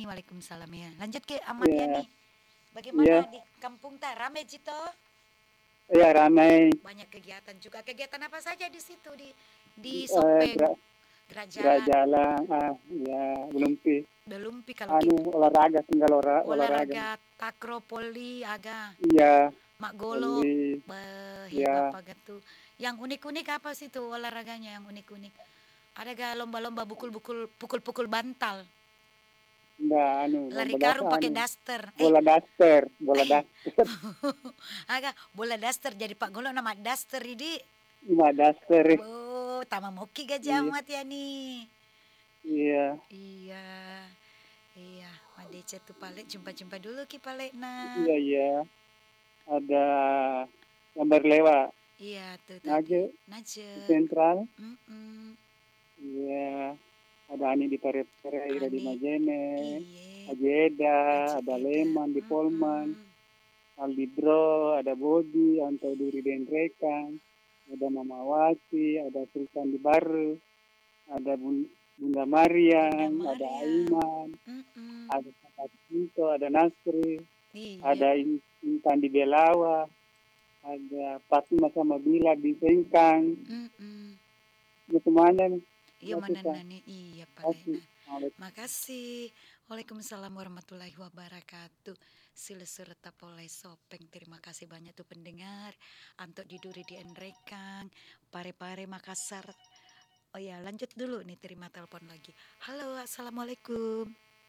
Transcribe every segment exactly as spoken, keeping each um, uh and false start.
Waalaikumsalam ya. Lanjut ke Ahmad Ya, Yani. Bagaimana iya, di kampung tak rame Cito? iya ramai. Banyak kegiatan juga. Kegiatan apa saja di situ di di Eh, Sopeng, gerak, gerak gerak jalan, jalan, ah, ya belum pi. belumpi kalau Anu kita olahraga, tinggal olah, olahraga. olahraga takro poli aga Iya, mak golok. oli, Beh, hebat ya, banget tuh. Yang unik-unik apa sih tuh olahraganya yang unik-unik? Ada gak lomba-lomba bukul-bukul pukul-pukul bantal? enggak, anu, Lari lomba karung dasar, pakai anu, daster. Eh, bola daster, bola eh. daster, Aga bola daster jadi Pak Golok nama daster ini. lima daster, Oh, tama moki gajah iya, amat ya nih. iya, Iya, iya. Madece tuh Palek jumpa-jumpa dulu ki Palek nah. iya, iya, ada gambar lewat, Iya tuh tadi. Naje, Naje. sentral, Mm-mm. iya, ada Ani di Pereira di Ani. Majene, Iye. Ajeda, Aji ada Eda. Leman di Polman, Mm-mm. Aldi Bro, ada Bodi, Anto Duri Dendrekan, ada Mama Wati, ada Sultan di Baru, ada Bun- Bunda Bunda Marian, ada Mariam. Aiman, Mm-mm. ada Kakak Cinto, ada Nasri, Iya. ada In- Intan di Belawa, ada Fatima sama Bila di Sengkang, Mm-mm. itu semuanya nih. Iya Ya mana kita nani iya kasih. palena. Makasih. Waalaikumsalam warahmatullahi wabarakatuh. Sila serta polai sopeng. Terima kasih banyak tuh pendengar. Antok diduri di Enrekang. Pare-pare Makassar. Oh ya lanjut dulu nih terima telepon lagi. Halo assalamualaikum.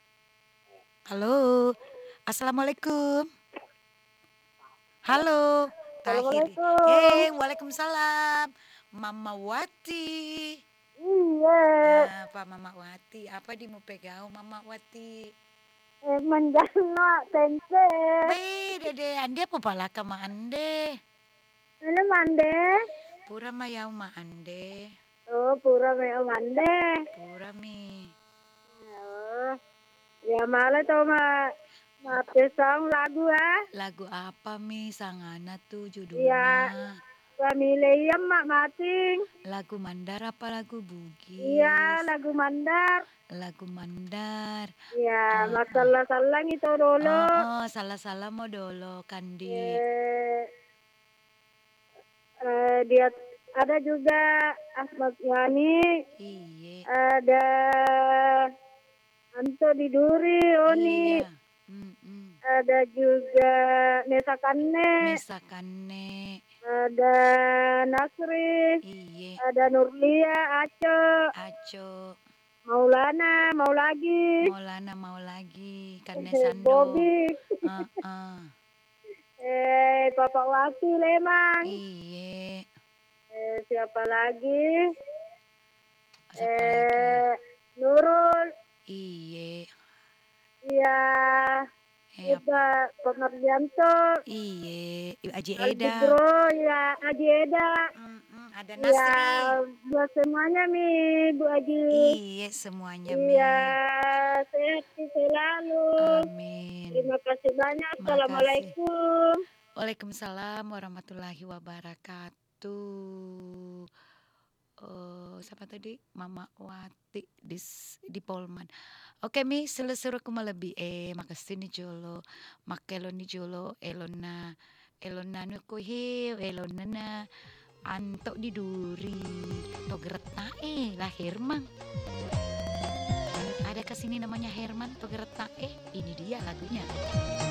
Halo. Assalamualaikum. Halo. Tahir. Assalamualaikum. Hei waalaikumsalam. Mama Wati. Iya, Ya, Pak Mama Wati, apa di mau pegang Mama Wati? eh, menjana tempe. Be, dede, ande apa pala ma ande? Ano mande? Pura mayau ma ande. Oh, pura may mande. Pura mi. Oh, ya malah to ma mapesang lagu ah. Lagu apa mi sangana tuh Iya, judulnya? pamilya mak mating. Lagu Mandar apa lagu Iya, Bugis? lagu mandar. Lagu Mandar. Iya, Ah, ah. masalah-salah itu dulu. Oh, oh, salah-salah mau dolo kandi. Eh, eh, dia ada juga Ahmad Yani, Iye, ada Anto di Duri, Oni, iya. Mm-mm. ada juga Nesa Kane, Misakane. ada Nasri, Iye. ada Nurlia, Aco, Aco. Maulana, mau lagi, Maulana mau lagi karena sando. Bobby, Uh, uh. eh, Papa Wati Lemang, Iye. eh, siapa lagi? Siapa lagi? Eh, Nurul, Iye. iya, Eh, apa? juga Pengerjanto, Iye. Aji Aldi Eda. Bro, ya, Aji Eda. Mm-mm, ada Iya, Nasri. buat semuanya Mi, Bu Aji. Iye semuanya mi. Iya, sehat selalu. Amin. Terima kasih banyak. Makasih. Assalamualaikum. Waalaikumsalam warahmatullahi wabarakatuh. Oh, siapa tadi? Mama Wati di, di Polman. Oke mi, selesai aku lebih eh makasih nih jolo, makelo nih jolo, elona, elona nuku hiu, elona na, antok di duri, togeret tae lah Herman. Ada kesini namanya Herman togeret tae, ini dia lagunya.